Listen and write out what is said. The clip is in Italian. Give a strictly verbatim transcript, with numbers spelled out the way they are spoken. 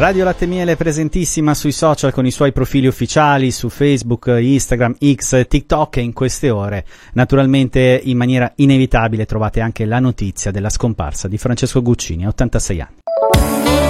Radio Latte Miele è presentissima sui social con i suoi profili ufficiali su Facebook, Instagram, X, TikTok e in queste ore naturalmente in maniera inevitabile trovate anche la notizia della scomparsa di Francesco Guccini a ottantasei anni.